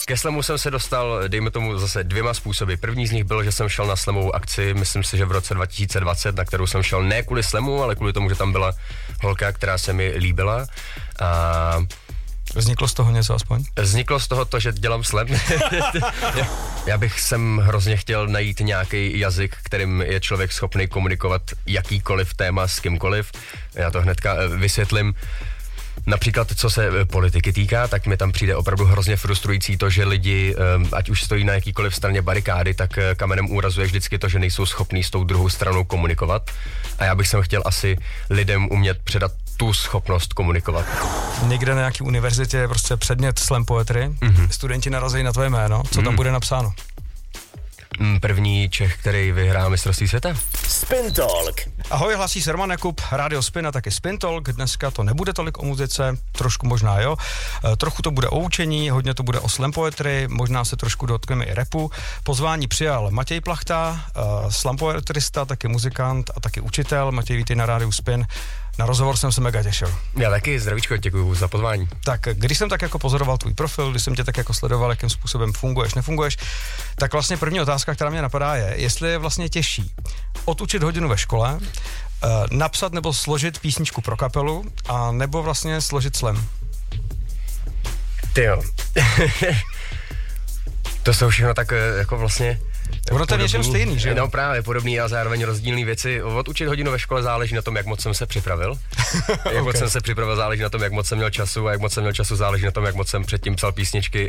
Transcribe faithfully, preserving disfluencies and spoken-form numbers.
ke slamu jsem se dostal, dejme tomu zase dvěma způsoby. První z nich byl, že jsem šel na slamovou akci, myslím si, že v roce dva tisíce dvacet, na kterou jsem šel ne kvůli slamu, ale kvůli tomu, že tam byla holka, která se mi líbila. A vzniklo z toho něco aspoň? Vzniklo z toho to, že dělám slam. Já bych sem hrozně chtěl najít nějaký jazyk, kterým je člověk schopný komunikovat jakýkoliv téma s kýmkoliv. Já to hnedka vysvětlím. Například, co se politiky týká, tak mi tam přijde opravdu hrozně frustrující to, že lidi, ať už stojí na jakýkoliv straně barikády, tak kamenem úrazuje vždycky to, že nejsou schopní s tou druhou stranou komunikovat. A já bych sem chtěl asi lidem umět předat tu schopnost komunikovat. Někde na nějaký univerzitě je prostě předmět slam poetry, mm-hmm. studenti narazí na tvoje jméno, co tam mm. bude napsáno? První Čech, který vyhrá mistrovství světa. Spin Talk. Ahoj, hlasí se Roman Jakub, Radio Spin a taky Spin Talk. Dneska to nebude tolik o muzice, trošku možná jo. E, trochu to bude o učení, hodně to bude o slam poetry, možná se trošku dotkneme i rapu. Pozvání přijal Matěj Plachta, e, slam poetrista, taky muzikant a taky učitel. Matěj, vítej na Rádiu Spin. Na rozhovor jsem se mega těšil. Já taky, zdravíčko, děkuju za pozvání. Tak, když jsem tak jako pozoroval tvůj profil, když jsem tě tak jako sledoval, jakým způsobem funguješ, nefunguješ, tak vlastně první otázka, která mě napadá je, jestli je vlastně těžší odučit hodinu ve škole, napsat nebo složit písničku pro kapelu, a nebo vlastně složit slam. Tyjo. To jsou všechno tak jako vlastně ono to je něčem stejný, že jo? No právě, podobný a zároveň rozdílné věci. Odučit hodinu ve škole záleží na tom, jak moc jsem se připravil. Jak okay. moc jsem se připravil, záleží na tom, jak moc jsem měl času, a jak moc jsem měl času, záleží na tom, jak moc jsem předtím psal písničky